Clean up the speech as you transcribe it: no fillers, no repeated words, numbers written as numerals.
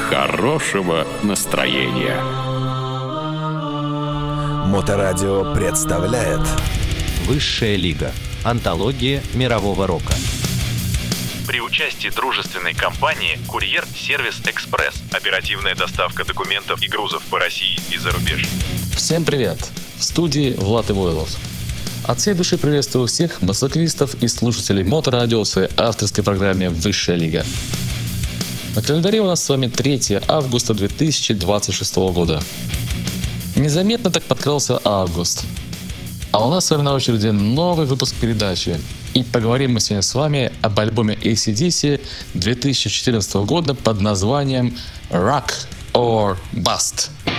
хорошего настроения. Моторадио представляет Высшая лига. Антология мирового рока. При участии дружественной компании «Курьер-сервис Экспресс». Оперативная доставка документов и грузов по России и за рубеж. Всем привет! В студии Влад Ивойлов. От всей души приветствую всех мотоциклистов и слушателей Моторадио в своей авторской программе «Высшая лига». На календаре у нас с вами 3 августа 2026 года. Незаметно так подкрался август. А у нас с вами на очереди новый выпуск передачи. И поговорим мы сегодня с вами об альбоме AC/DC 2014 года под названием «Rock or Bust».